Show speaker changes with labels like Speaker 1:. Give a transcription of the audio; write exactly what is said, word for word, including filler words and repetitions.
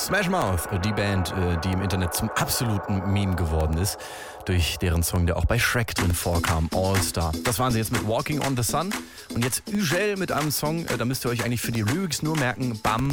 Speaker 1: Smash Mouth, die Band, die im Internet zum absoluten Meme geworden ist, durch deren Song, der auch bei Shrek drin vorkam, All Star. Das waren sie jetzt mit Walking on the Sun und jetzt Ugel mit einem Song, da müsst ihr euch eigentlich für die Lyrics nur merken, Bam,